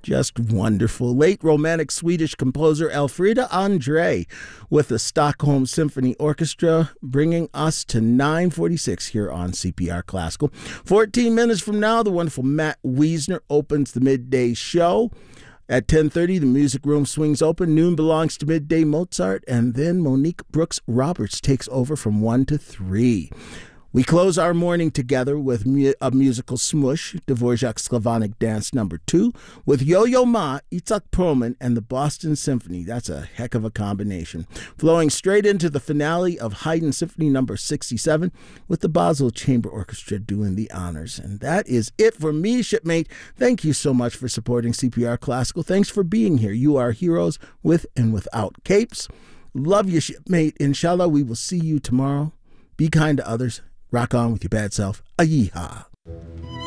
Just wonderful. Late Romantic Swedish composer Elfrida Andre with the Stockholm Symphony Orchestra, bringing us to 9:46 here on CPR Classical. 14 minutes from now, the wonderful Matt Wiesner opens the midday show. At 10:30, the music room swings open. Noon belongs to Midday Mozart, and then Monique Brooks Roberts takes over from 1 to 3. We close our morning together with a musical smush, Dvorak's Slavonic Dance No. 2, with Yo-Yo Ma, Itzhak Perlman, and the Boston Symphony. That's a heck of a combination. Flowing straight into the finale of Haydn Symphony No. 67, with the Basel Chamber Orchestra doing the honors. And that is it for me, shipmate. Thank you so much for supporting CPR Classical. Thanks for being here. You are heroes with and without capes. Love you, shipmate. Inshallah, we will see you tomorrow. Be kind to others. Rock on with your bad self. A yeehaw.